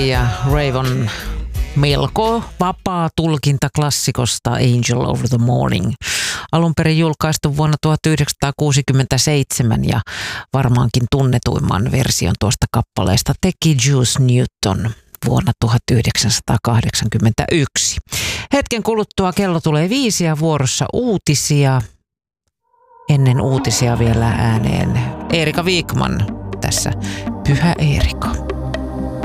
Ja Raven melko vapaa tulkinta klassikosta Angel Over the Morning. Alun perin julkaistu vuonna 1967 ja varmaankin tunnetuimman version tuosta kappaleesta teki Juice Newton vuonna 1981. Hetken kuluttua kello tulee 5 ja vuorossa uutisia. Ennen uutisia vielä ääneen Eerika Vikman tässä Pyhä Eerika.